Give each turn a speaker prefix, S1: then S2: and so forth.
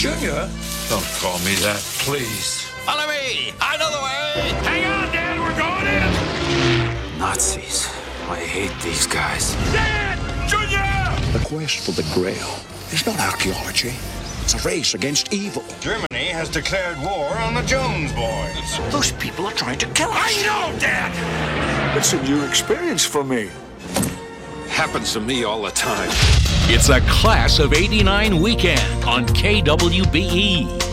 S1: Junior?
S2: Don't call me that, please.
S3: Follow me! I know the way!
S4: Hang on, Dad, we're going in!
S3: Nazis. I hate these guys.
S4: Dad! Junior!
S1: The quest for the Grail is not archaeology. It's a race against evil.
S5: Germany has declared war on the Jones boys.
S1: Those people are trying to kill us.
S4: I know, Dad!
S1: It's a new experience for me.
S2: Happens to me all the time.
S6: It's a Class of '89 weekend on KWBE.